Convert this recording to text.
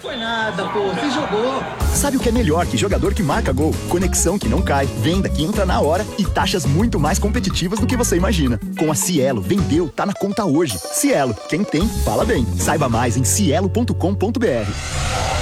Foi nada, pô. Você jogou. Sabe o que é melhor que jogador que marca gol? Conexão que não cai, venda que entra na hora e taxas muito mais competitivas do que você imagina. Com a Cielo, vendeu, tá na conta hoje. Cielo, quem tem, fala bem. Saiba mais em cielo.com.br.